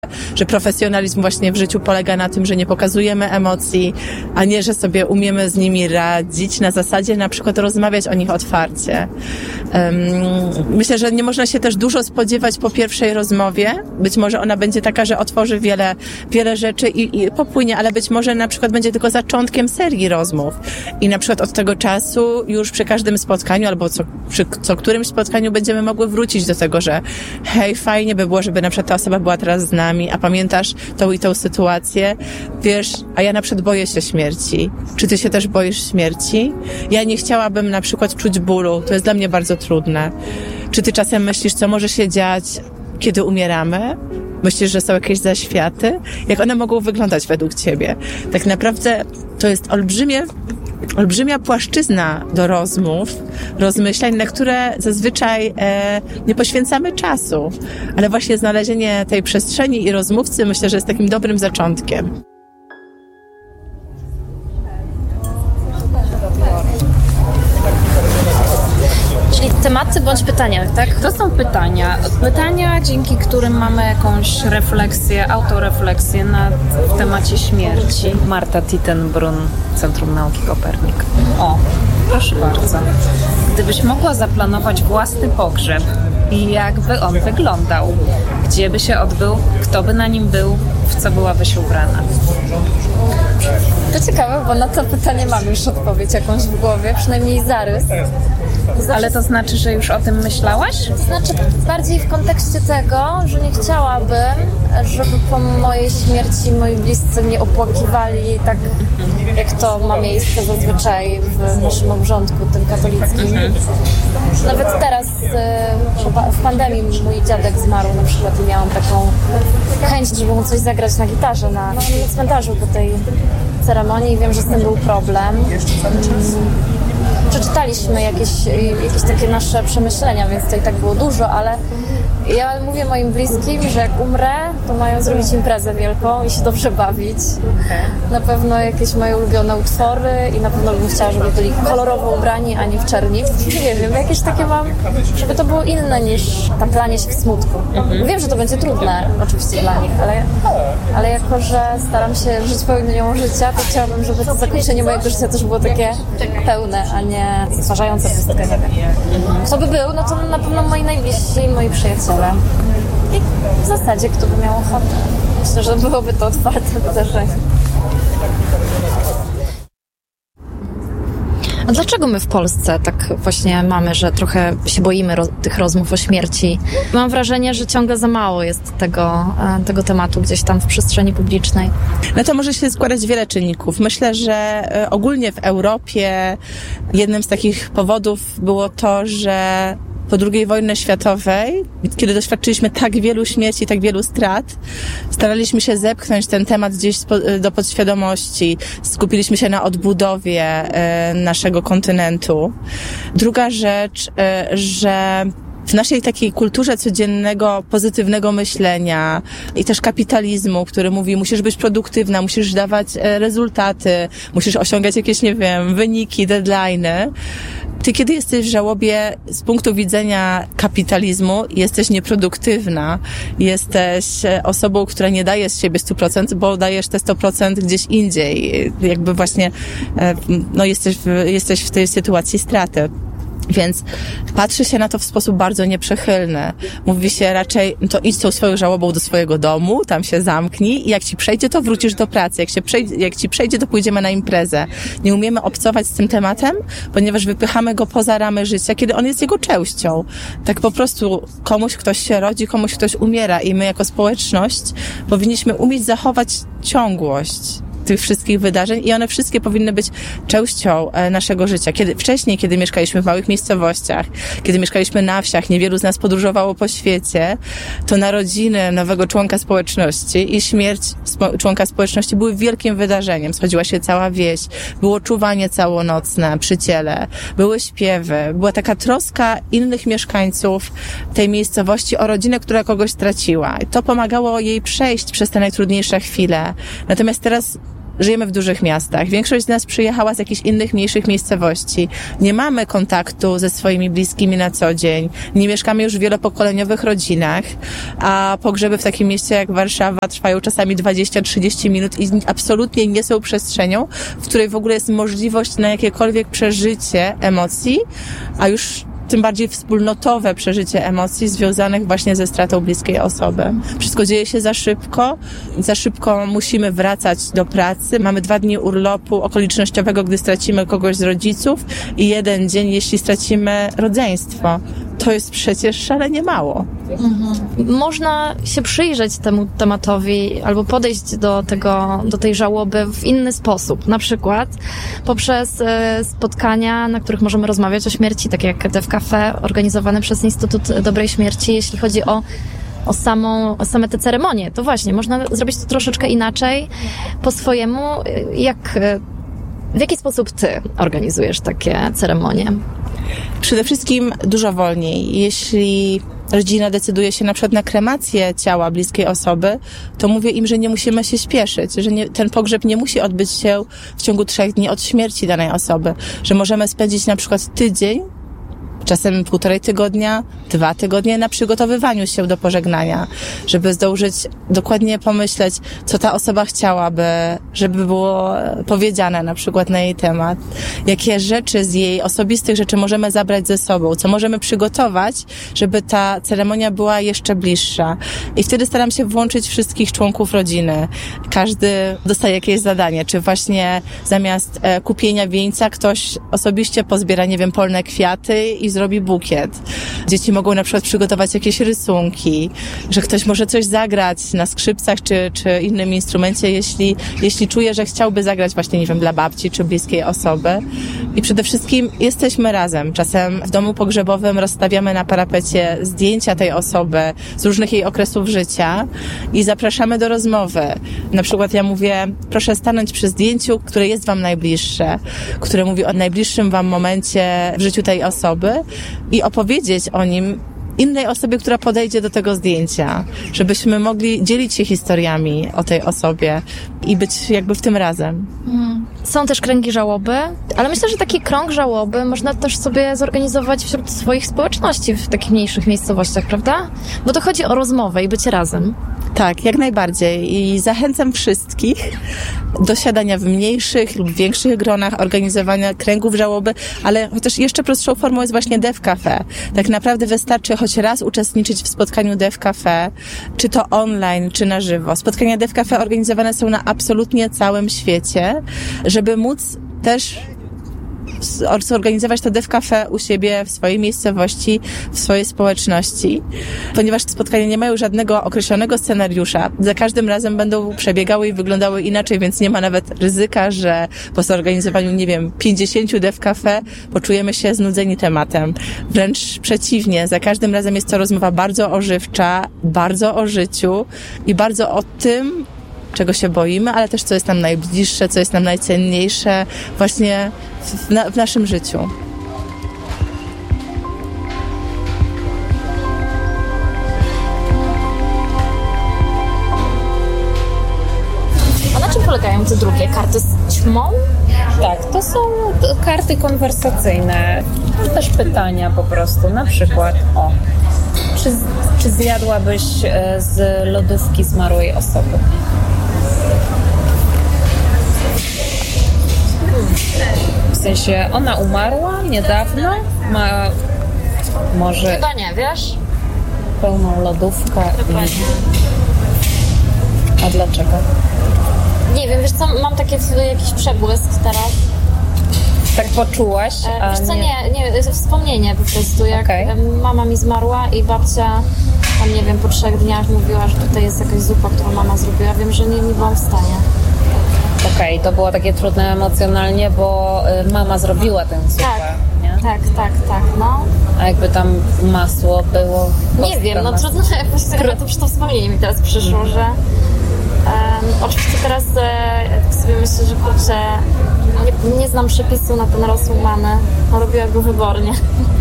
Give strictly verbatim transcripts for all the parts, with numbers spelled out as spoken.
że profesjonalizm właśnie w życiu polega na tym, że nie pokazujemy emocji, a nie, że sobie umiemy z nimi radzić na zasadzie na przykład rozmawiać o nich otwarcie. Um, myślę, że nie można się też dużo spodziewać po pierwszej rozmowie. Być może ona będzie taka, że otworzy wiele, wiele rzeczy i, i popłynie, ale być może na przykład będzie tylko zaczątkiem serii rozmów. I na przykład od tego czasu już przy każdym spotkaniu albo co, przy co którymś spotkaniu będziemy mogły wrócić do tego, że hej, fajnie by było, żeby na przykład ta osoba była teraz z nami, a pamiętasz tą i tą sytuację? Wiesz, a ja na przykład boję się śmierci. Czy ty się też boisz śmierci? Ja nie chciałabym na przykład czuć bólu. To jest dla mnie bardzo trudne. Czy ty czasem myślisz, co może się dziać, kiedy umieramy? Myślisz, że są jakieś zaświaty? Jak one mogą wyglądać według ciebie? Tak naprawdę to jest olbrzymie olbrzymia płaszczyzna do rozmów, rozmyślań, na które zazwyczaj e, nie poświęcamy czasu. Ale właśnie znalezienie tej przestrzeni i rozmówcy myślę, że jest takim dobrym zaczątkiem. Czyli tematy bądź pytania, tak? To są pytania. Pytania, dzięki którym mamy jakąś refleksję, autorefleksję na w temacie śmierci. Marta Tittenbrunn, Centrum Nauki Kopernik. O, proszę bardzo. Gdybyś mogła zaplanować własny pogrzeb i jakby on wyglądał, gdzie by się odbył, kto by na nim był, w co byłabyś ubrana? To ciekawe, bo na to pytanie mam już odpowiedź jakąś w głowie, przynajmniej zarys. Zawsze... Ale to znaczy, że już o tym myślałaś? To znaczy bardziej w kontekście tego, że nie chciałabym, żeby po mojej śmierci moi bliscy mnie opłakiwali tak, jak to ma miejsce zazwyczaj w naszym obrządku, tym katolickim. Nawet teraz w pandemii mój dziadek zmarł na przykład i miałam taką chęć, żeby mu coś zagrać na gitarze na, na cmentarzu po tej ceremonii. Wiem, że z tym był problem. Przeczytaliśmy jakieś, jakieś takie nasze przemyślenia, więc to i tak było dużo, ale ja mówię moim bliskim, że jak umrę, to mają zrobić imprezę wielką i się dobrze bawić. Na pewno jakieś moje ulubione utwory i na pewno bym chciała, żeby byli kolorowo ubrani, a nie w czerni. Nie wiem, jakieś takie mam, żeby to było inne niż taplanie się w smutku. Mhm. Wiem, że to będzie trudne oczywiście dla nich, ale, ale jako, że staram się żyć pełnią życia, to chciałabym, żeby to zakończenie mojego życia też było takie pełne, a nie stwarzające pustkę. Nie wiem. Kto by był, no to na pewno moi najbliżsi i moi przyjaciele. I w zasadzie kto by miał ochotę. Myślę, że byłoby to otwarte wydarzenie. A dlaczego my w Polsce tak właśnie mamy, że trochę się boimy ro- tych rozmów o śmierci? Mam wrażenie, że ciągle za mało jest tego, tego tematu gdzieś tam w przestrzeni publicznej. No to może się składać wiele czynników. Myślę, że ogólnie w Europie jednym z takich powodów było to, że po drugiej wojnie światowej, kiedy doświadczyliśmy tak wielu śmierci, tak wielu strat, staraliśmy się zepchnąć ten temat gdzieś do podświadomości. Skupiliśmy się na odbudowie naszego kontynentu. Druga rzecz, że w naszej takiej kulturze codziennego, pozytywnego myślenia i też kapitalizmu, który mówi, musisz być produktywna, musisz dawać rezultaty, musisz osiągać jakieś, nie wiem, wyniki, deadline'y. Ty, kiedy jesteś w żałobie z punktu widzenia kapitalizmu, jesteś nieproduktywna, jesteś osobą, która nie daje z siebie stu procent, bo dajesz te sto procent gdzieś indziej. Jakby właśnie, no jesteś w, jesteś w tej sytuacji straty. Więc patrzy się na to w sposób bardzo nieprzychylny. Mówi się raczej, to idź z tą swoją żałobą do swojego domu, tam się zamknij i jak ci przejdzie, to wrócisz do pracy. Jak, się przejdzie, jak ci przejdzie, to pójdziemy na imprezę. Nie umiemy obcować z tym tematem, ponieważ wypychamy go poza ramy życia, kiedy on jest jego częścią. Tak po prostu komuś ktoś się rodzi, komuś ktoś umiera i my jako społeczność powinniśmy umieć zachować ciągłość tych wszystkich wydarzeń i one wszystkie powinny być częścią naszego życia. Kiedy, wcześniej, kiedy mieszkaliśmy w małych miejscowościach, kiedy mieszkaliśmy na wsiach, niewielu z nas podróżowało po świecie, to narodziny nowego członka społeczności i śmierć spo, członka społeczności były wielkim wydarzeniem. Schodziła się cała wieś, było czuwanie całonocne przy ciele, były śpiewy, była taka troska innych mieszkańców tej miejscowości o rodzinę, która kogoś straciła. I to pomagało jej przejść przez te najtrudniejsze chwile. Natomiast teraz żyjemy w dużych miastach. Większość z nas przyjechała z jakichś innych, mniejszych miejscowości. Nie mamy kontaktu ze swoimi bliskimi na co dzień. Nie mieszkamy już w wielopokoleniowych rodzinach, a pogrzeby w takim mieście jak Warszawa trwają czasami dwadzieścia trzydzieści minut i absolutnie nie są przestrzenią, w której w ogóle jest możliwość na jakiekolwiek przeżycie emocji, a już tym bardziej wspólnotowe przeżycie emocji związanych właśnie ze stratą bliskiej osoby. Wszystko dzieje się za szybko, za szybko musimy wracać do pracy. Mamy dwa dni urlopu okolicznościowego, gdy stracimy kogoś z rodziców i jeden dzień, jeśli stracimy rodzeństwo. To jest przecież szalenie mało. Mhm. Można się przyjrzeć temu tematowi albo podejść do tego, do tej żałoby w inny sposób. Na przykład poprzez e, spotkania, na których możemy rozmawiać o śmierci, takie jak Dev Cafe, organizowane przez Instytut Dobrej Śmierci, jeśli chodzi o o samą, o same te ceremonie. To właśnie, można zrobić to troszeczkę inaczej, po swojemu. Jak, w jaki sposób ty organizujesz takie ceremonie? Przede wszystkim dużo wolniej. Jeśli rodzina decyduje się na przykład na kremację ciała bliskiej osoby, to mówię im, że nie musimy się śpieszyć, że nie, ten pogrzeb nie musi odbyć się w ciągu trzech dni od śmierci danej osoby, że możemy spędzić na przykład tydzień, czasem półtorej tygodnia, dwa tygodnie na przygotowywaniu się do pożegnania, żeby zdążyć dokładnie pomyśleć, co ta osoba chciałaby, żeby było powiedziane na przykład na jej temat, jakie rzeczy z jej osobistych rzeczy możemy zabrać ze sobą, co możemy przygotować, żeby ta ceremonia była jeszcze bliższa. I wtedy staram się włączyć wszystkich członków rodziny. Każdy dostaje jakieś zadanie, czy właśnie zamiast e, kupienia wieńca ktoś osobiście pozbiera, nie wiem, polne kwiaty i zrobi bukiet. Dzieci mogą na przykład przygotować jakieś rysunki, że ktoś może coś zagrać na skrzypcach czy, czy innym instrumencie, jeśli, jeśli czuje, że chciałby zagrać właśnie, nie wiem, dla babci czy bliskiej osoby. I przede wszystkim jesteśmy razem. Czasem w domu pogrzebowym rozstawiamy na parapecie zdjęcia tej osoby z różnych jej okresów życia i zapraszamy do rozmowy. Na przykład ja mówię, proszę stanąć przy zdjęciu, które jest wam najbliższe, które mówi o najbliższym wam momencie w życiu tej osoby i opowiedzieć o nim innej osobie, która podejdzie do tego zdjęcia, żebyśmy mogli dzielić się historiami o tej osobie i być jakby w tym razem. Są też kręgi żałoby, ale myślę, że taki krąg żałoby można też sobie zorganizować wśród swoich społeczności w takich mniejszych miejscowościach, prawda? Bo to chodzi o rozmowę i bycie razem. Tak, jak najbardziej. I zachęcam wszystkich do siadania w mniejszych lub większych gronach, organizowania kręgów żałoby, ale chociaż jeszcze prostszą formą jest właśnie Dev Cafe. Tak naprawdę wystarczy choć raz uczestniczyć w spotkaniu Dev Cafe, czy to online, czy na żywo. Spotkania Dev Cafe organizowane są na absolutnie całym świecie, żeby móc też zorganizować to Dev Cafe u siebie, w swojej miejscowości, w swojej społeczności. Ponieważ te spotkania nie mają żadnego określonego scenariusza, za każdym razem będą przebiegały i wyglądały inaczej, więc nie ma nawet ryzyka, że po zorganizowaniu, nie wiem, pięćdziesięciu Dev Cafe poczujemy się znudzeni tematem. Wręcz przeciwnie, za każdym razem jest to rozmowa bardzo ożywcza, bardzo o życiu i bardzo o tym, czego się boimy, ale też co jest nam najbliższe, co jest nam najcenniejsze właśnie w, na, w naszym życiu. A na czym polegają te drugie karty z ćmą? Tak, to są karty konwersacyjne, też pytania po prostu, na przykład o, czy, czy zjadłabyś z lodówki zmarłej osoby? W sensie, ona umarła niedawno, ma może... Chyba nie, wiesz? Pełną lodówkę. Dokładnie. A dlaczego? Nie wiem, wiesz co, mam taki jakiś przebłysk teraz. Tak poczułaś? E, wiesz co, nie, nie, wspomnienie po prostu, jak okay. Mama mi zmarła i babcia, tam nie wiem, po trzech dniach mówiła, że tutaj jest jakaś zupa, którą mama zrobiła. Wiem, że nie, nie byłam w stanie. Okej, okay, to było takie trudne emocjonalnie, bo mama zrobiła tę zupę, tak, nie? Tak, tak, tak, no. A jakby tam masło było... Nie wiem, no trudno, jakoś tak, to przy to wspomnienie mi teraz przyszło, że um, oczywiście teraz e, sobie myślę, że kurczę, nie, nie znam przepisu na ten rosół mamy, no, robiła go wybornie.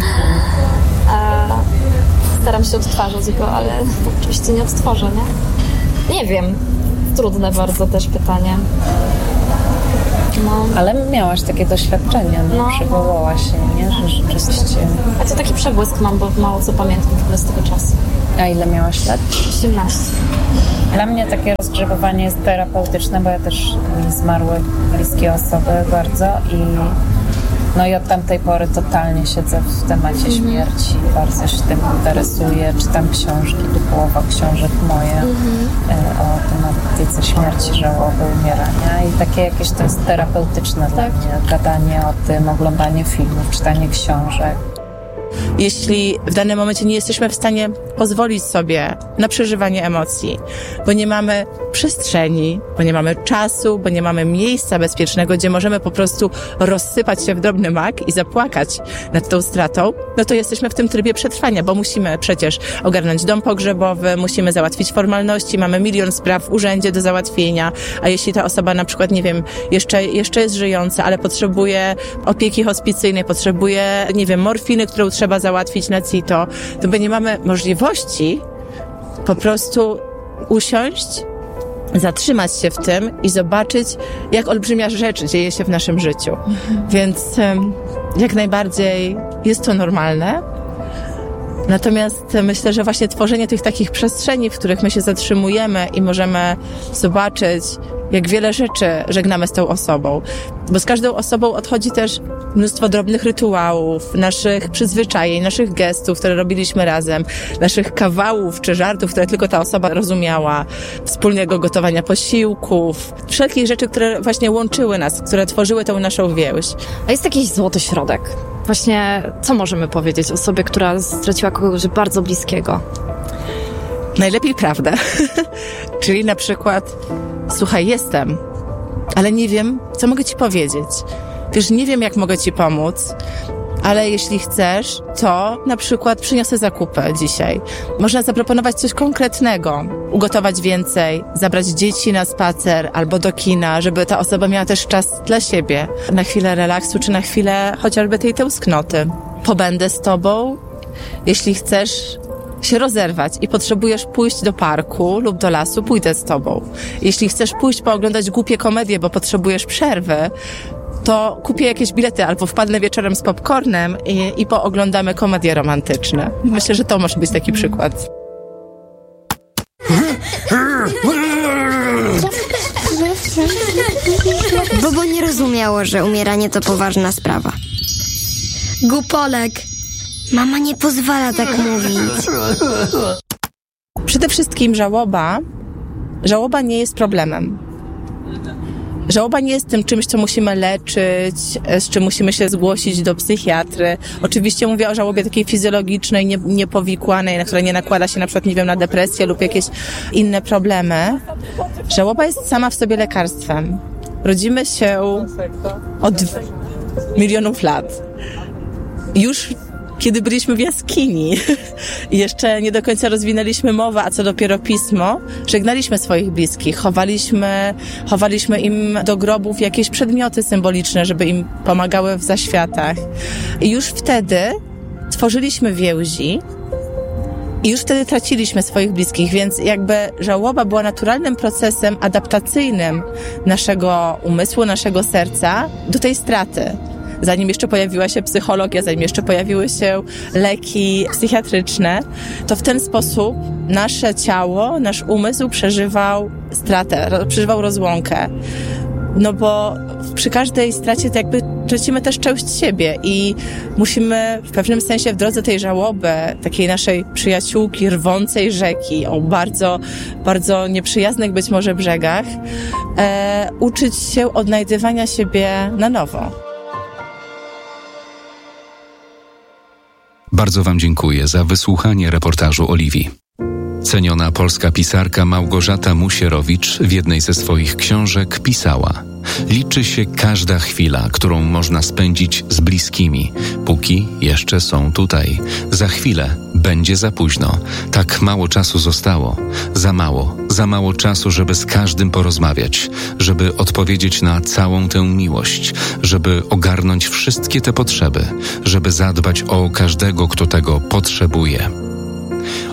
e, staram się odtwarzać go, ale to oczywiście nie odtworzę, nie? Nie wiem. Trudne bardzo też pytanie. No. Ale miałaś takie doświadczenie, no, No. przywołałaś się, nie? Że rzeczywiście... A to taki przebłysk mam, bo mało co pamiętam w ogóle z tego czasu. A ile miałaś lat? osiemnaście. Dla mnie takie rozgrzebywanie jest terapeutyczne, bo ja też mi zmarły bliskie osoby bardzo i no i od tamtej pory totalnie siedzę w temacie mm-hmm. śmierci, bardzo się tym interesuję, czytam książki, tu połowa książek moje mm-hmm. o tematyce śmierci, żałoby, umierania i takie jakieś to jest terapeutyczne tak. dla mnie, gadanie o tym, oglądanie filmów, czytanie książek. Jeśli w danym momencie nie jesteśmy w stanie pozwolić sobie na przeżywanie emocji, bo nie mamy przestrzeni, bo nie mamy czasu, bo nie mamy miejsca bezpiecznego, gdzie możemy po prostu rozsypać się w drobny mak i zapłakać nad tą stratą, no to jesteśmy w tym trybie przetrwania, bo musimy przecież ogarnąć dom pogrzebowy, musimy załatwić formalności, mamy milion spraw w urzędzie do załatwienia, a jeśli ta osoba na przykład, nie wiem, jeszcze, jeszcze jest żyjąca, ale potrzebuje opieki hospicyjnej, potrzebuje, nie wiem, morfiny, którą trzeba załatwić na CITO, to my nie mamy możliwości po prostu usiąść, zatrzymać się w tym i zobaczyć, jak olbrzymia rzecz dzieje się w naszym życiu. Mhm. Więc jak najbardziej jest to normalne. Natomiast myślę, że właśnie tworzenie tych takich przestrzeni, w których my się zatrzymujemy i możemy zobaczyć, jak wiele rzeczy żegnamy z tą osobą. Bo z każdą osobą odchodzi też mnóstwo drobnych rytuałów, naszych przyzwyczajeń, naszych gestów, które robiliśmy razem, naszych kawałów czy żartów, które tylko ta osoba rozumiała, wspólnego gotowania posiłków, wszelkich rzeczy, które właśnie łączyły nas, które tworzyły tą naszą więź. A jest jakiś złoty środek? Właśnie, co możemy powiedzieć osobie, która straciła kogoś bardzo bliskiego? Najlepiej prawdę. Czyli na przykład, słuchaj, jestem, ale nie wiem, co mogę ci powiedzieć. Wiesz, nie wiem, jak mogę ci pomóc, ale jeśli chcesz, to na przykład przyniosę zakupy dzisiaj. Można zaproponować coś konkretnego, ugotować więcej, zabrać dzieci na spacer albo do kina, żeby ta osoba miała też czas dla siebie, na chwilę relaksu, czy na chwilę chociażby tej tęsknoty. Pobędę z tobą, jeśli chcesz się rozerwać i potrzebujesz pójść do parku lub do lasu, pójdę z tobą. Jeśli chcesz pójść pooglądać głupie komedie, bo potrzebujesz przerwy, to kupię jakieś bilety albo wpadnę wieczorem z popcornem i, i pooglądamy komedie romantyczne. Myślę, że to może być taki przykład. Bobo nie rozumiało, że umieranie to poważna sprawa. Gupolek. Mama nie pozwala tak mówić. Przede wszystkim żałoba. Żałoba nie jest problemem. Żałoba nie jest tym czymś, co musimy leczyć, z czym musimy się zgłosić do psychiatry. Oczywiście mówię o żałobie takiej fizjologicznej, nie, niepowikłanej, na której nie nakłada się na przykład, nie wiem, na depresję lub jakieś inne problemy. Żałoba jest sama w sobie lekarstwem. Rodzimy się od milionów lat. Już kiedy byliśmy w jaskini i jeszcze nie do końca rozwinęliśmy mowę, a co dopiero pismo, żegnaliśmy swoich bliskich, chowaliśmy, chowaliśmy im do grobów jakieś przedmioty symboliczne, żeby im pomagały w zaświatach. I już wtedy tworzyliśmy więzi i już wtedy traciliśmy swoich bliskich, więc jakby żałoba była naturalnym procesem adaptacyjnym naszego umysłu, naszego serca do tej straty. Zanim jeszcze pojawiła się psychologia, zanim jeszcze pojawiły się leki psychiatryczne, to w ten sposób nasze ciało, nasz umysł przeżywał stratę, przeżywał rozłąkę. No bo przy każdej stracie to jakby tracimy też część siebie i musimy w pewnym sensie w drodze tej żałoby, takiej naszej przyjaciółki, rwącej rzeki o bardzo, bardzo nieprzyjaznych być może brzegach, e, uczyć się odnajdywania siebie na nowo. Bardzo Wam dziękuję za wysłuchanie reportażu Oliwii. Ceniona polska pisarka Małgorzata Musierowicz w jednej ze swoich książek pisała: liczy się każda chwila, którą można spędzić z bliskimi, póki jeszcze są tutaj. Za chwilę będzie za późno. Tak mało czasu zostało. Za mało, za mało czasu, żeby z każdym porozmawiać, żeby odpowiedzieć na całą tę miłość, żeby ogarnąć wszystkie te potrzeby, żeby zadbać o każdego, kto tego potrzebuje.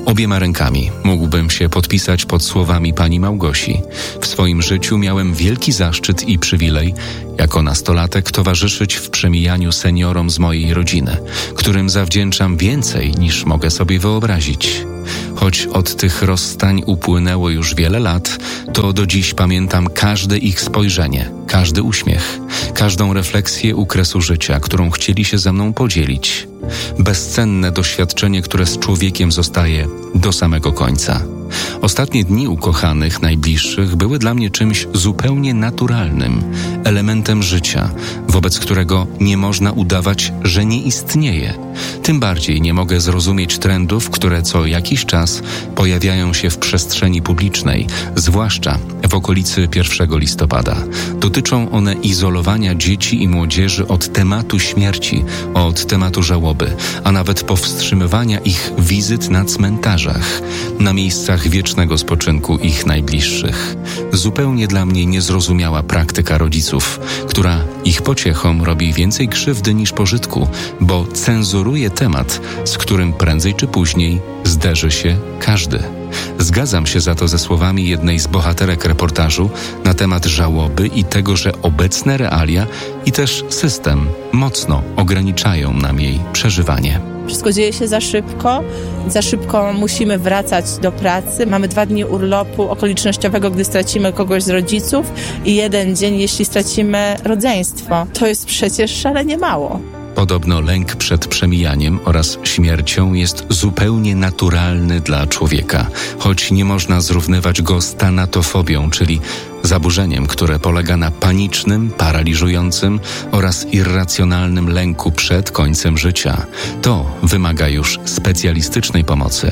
Obiema rękami mógłbym się podpisać pod słowami pani Małgosi. W swoim życiu miałem wielki zaszczyt i przywilej jako nastolatek towarzyszyć w przemijaniu seniorom z mojej rodziny, którym zawdzięczam więcej niż mogę sobie wyobrazić. Choć od tych rozstań upłynęło już wiele lat, to do dziś pamiętam każde ich spojrzenie, każdy uśmiech, każdą refleksję u kresu życia, którą chcieli się ze mną podzielić. Bezcenne doświadczenie, które z człowiekiem zostaje do samego końca. Ostatnie dni ukochanych, najbliższych były dla mnie czymś zupełnie naturalnym, elementem życia, wobec którego nie można udawać, że nie istnieje. Tym bardziej nie mogę zrozumieć trendów, które co jakiś czas pojawiają się w przestrzeni publicznej, zwłaszcza w okolicy pierwszego listopada. Dotyczą one izolowania dzieci i młodzieży od tematu śmierci, od tematu żałoby, a nawet powstrzymywania ich wizyt na cmentarzach, na miejscach wiecznego spoczynku ich najbliższych. Zupełnie dla mnie niezrozumiała praktyka rodziców, która ich pociechom robi więcej krzywdy niż pożytku, bo cenzuruje temat, z którym prędzej czy później zderzy się każdy. Zgadzam się za to ze słowami jednej z bohaterek reportażu na temat żałoby i tego, że obecne realia i też system mocno ograniczają nam jej przeżywanie. Wszystko dzieje się za szybko, za szybko musimy wracać do pracy. Mamy dwa dni urlopu okolicznościowego, gdy stracimy kogoś z rodziców i jeden dzień, jeśli stracimy rodzeństwo. To jest przecież szalenie mało. Podobno lęk przed przemijaniem oraz śmiercią jest zupełnie naturalny dla człowieka, choć nie można zrównywać go z tanatofobią, czyli zaburzeniem, które polega na panicznym, paraliżującym oraz irracjonalnym lęku przed końcem życia. To wymaga już specjalistycznej pomocy.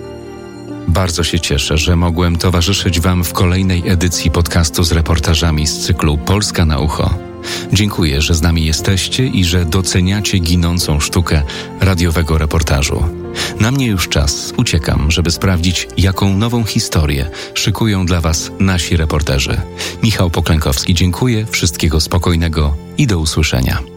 Bardzo się cieszę, że mogłem towarzyszyć Wam w kolejnej edycji podcastu z reportażami z cyklu Polska na ucho. Dziękuję, że z nami jesteście i że doceniacie ginącą sztukę radiowego reportażu. Na mnie już czas, uciekam, żeby sprawdzić, jaką nową historię szykują dla Was nasi reporterzy. Michał Poklękowski, dziękuję, wszystkiego spokojnego i do usłyszenia.